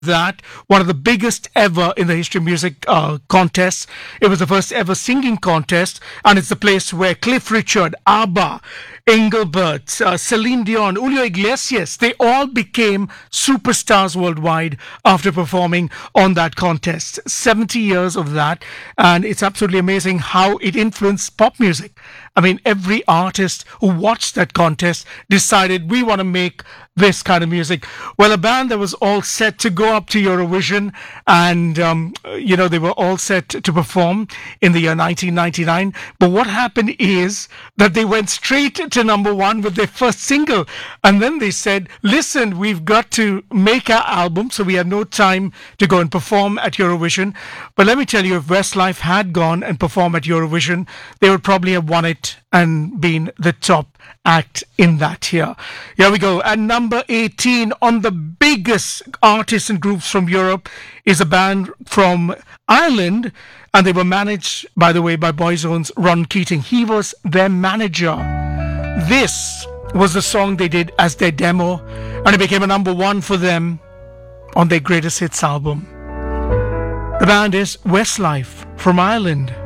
that, one of the biggest ever in the history of music contests. It was the first ever singing contest, and it's the place where Cliff Richard, ABBA, Engelbert, Celine Dion, Julio Iglesias, they all became superstars worldwide after performing on that contest. 70 years of that, and it's absolutely amazing how it influenced pop music. I mean, every artist who watched that contest decided we want to make this kind of music. Well, a band that was all set to go up to Eurovision, and they were all set to perform in the year 1999. But what happened is that they went straight to number one with their first single, and then they said, "Listen, we've got to make our album, so we have no time to go and perform at Eurovision." But let me tell you, if Westlife had gone and performed at Eurovision, they would probably have won it and been the top act in that here. Here we go. At number 18 on the biggest artists and groups from Europe is a band from Ireland, and they were managed, by the way, by Boyzone's Ron Keating. He was their manager. This was the song they did as their demo, and it became a number one for them on their greatest hits album. The band is Westlife from Ireland.